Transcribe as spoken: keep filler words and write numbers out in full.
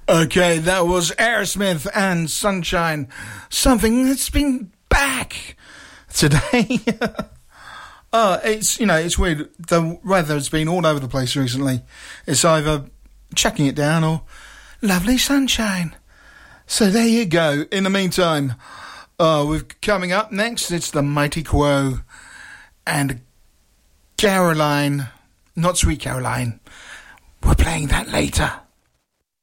Okay, that was Aerosmith and Sunshine. Something that's been back today. uh, it's, you know, it's weird. The weather's been all over the place recently. It's either chucking it down or lovely sunshine. So there you go. In the meantime, uh, we're coming up next. It's the Mighty Quo and Caroline, not Sweet Caroline. We're playing that later.